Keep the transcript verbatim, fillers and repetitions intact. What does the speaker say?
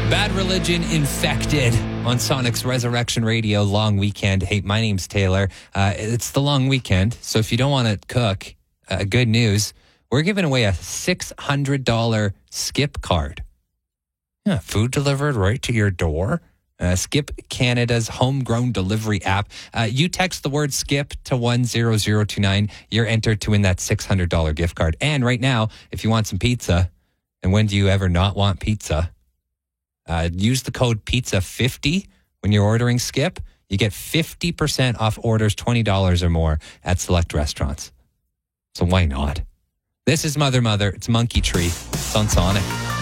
Bad Religion Infected on Sonic's Resurrection Radio long weekend. Hey, my name's Taylor. Uh, it's the long weekend, so if you don't want to cook, uh, good news, we're giving away a six hundred dollars Skip card. Yeah, food delivered right to your door. Uh, Skip Canada's homegrown delivery app. Uh, you text the word Skip to one zero zero two nine. You're entered to win that six hundred dollars gift card. And right now, if you want some pizza, and when do you ever not want pizza? Uh, use the code pizza fifty when you're ordering Skip. You get fifty percent off orders twenty dollars or more at select restaurants. So why not? This is Mother Mother. It's Monkey Tree. It's on Sonic.